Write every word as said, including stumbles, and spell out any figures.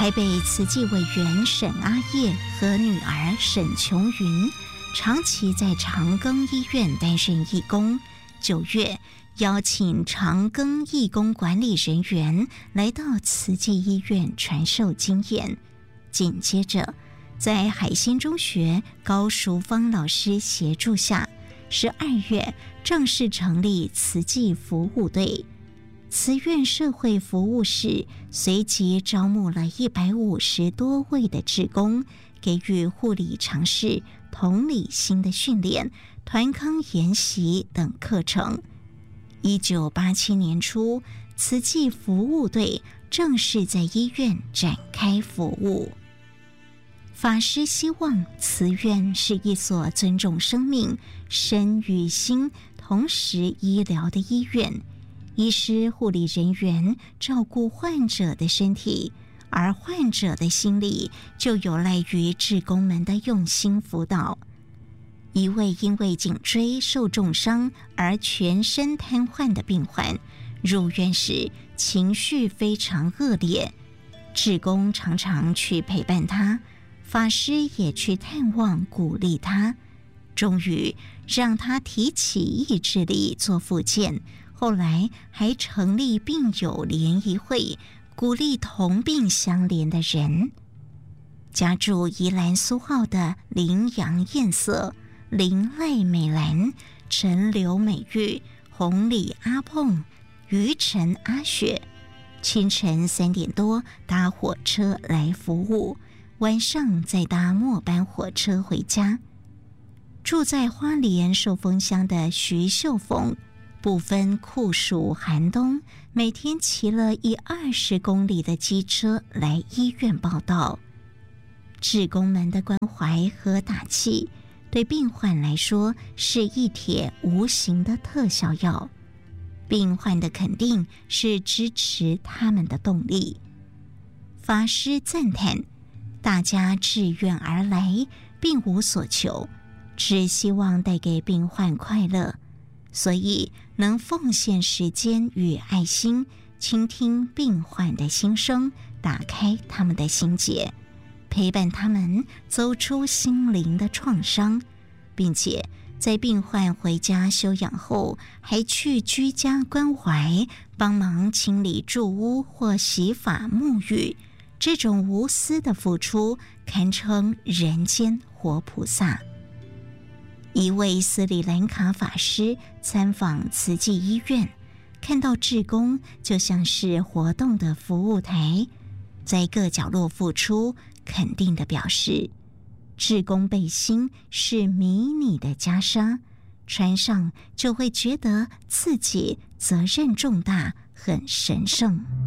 台北慈济委员沈阿叶和女儿沈琼云长期在长庚医院担任义工。九月，邀请长庚义工管理人员来到慈济医院传授经验。紧接着，在海心中学高淑芳老师协助下，十二月正式成立慈济服务队。慈院社会服务室随即招募了一百五十多位的志工，给予护理常识、同理心的训练、团康研习等课程。一九八七年初，慈济服务队正式在医院展开服务。法师希望慈院是一所尊重生命、身与心同时医疗的医院。医师、护理人员照顾患者的身体，而患者的心理就有赖于志工们的用心辅导。一位因为颈椎受重伤而全身瘫痪的病患，入院时情绪非常恶劣，志工常常去陪伴他，法师也去探望鼓励他，终于让他提起意志力做复健。后来还成立病友联谊会，鼓励同病相怜的人。家住宜兰苏澳的林阳艳色、林赖美兰、陈刘美玉、红里阿碰、于晨阿雪，清晨三点多搭火车来服务，晚上再搭末班火车回家。住在花莲寿丰乡的徐秀凤，不分酷暑寒冬，每天骑了一二十公里的机车来医院报到。志工们的关怀和打气，对病患来说是一帖无形的特效药。病患的肯定是支持他们的动力。法师赞叹，大家志愿而来，并无所求，只希望带给病患快乐。所以能奉献时间与爱心，倾听病患的心声，打开他们的心结，陪伴他们走出心灵的创伤，并且在病患回家休养后，还去居家关怀，帮忙清理住屋或洗发沐浴。这种无私的付出，堪称人间活菩萨。一位斯里兰卡法师参访慈济医院，看到志工就像是活动的服务台，在各角落付出，肯定地表示，志工背心是迷你的袈裟，穿上就会觉得自己责任重大，很神圣。